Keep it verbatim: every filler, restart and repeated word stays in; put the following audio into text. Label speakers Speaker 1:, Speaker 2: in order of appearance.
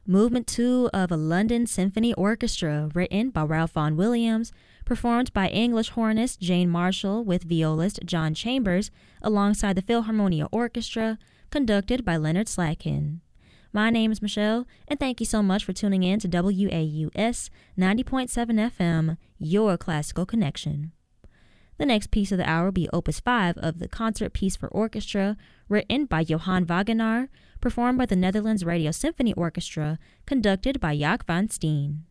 Speaker 1: Movement two of a London Symphony Orchestra, written by Ralph Vaughan Williams, performed by English hornist Jane Marshall with violist John Chambers, alongside the Philharmonia Orchestra, conducted by Leonard Slatkin. My name is Michelle, and thank you so much for tuning in to W A U S ninety point seven F M, your classical connection. The next piece of the hour will be Opus five of the Concert Piece for Orchestra, written by Johann Wagenaar, performed by the Netherlands Radio Symphony Orchestra, conducted by Jaak van Steen.